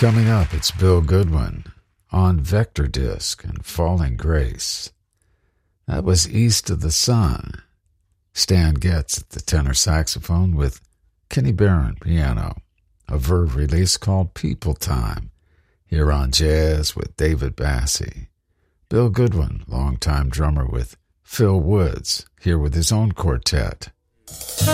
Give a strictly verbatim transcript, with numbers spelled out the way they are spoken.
Coming up, it's Bill Goodwin on Vector Disc and Falling Grace. That was East of the Sun. Stan Getz at the tenor saxophone with Kenny Barron piano. A Verve release called People Time, here on Jazz with David Bassey. Bill Goodwin, longtime drummer with Phil Woods, here with his own quartet.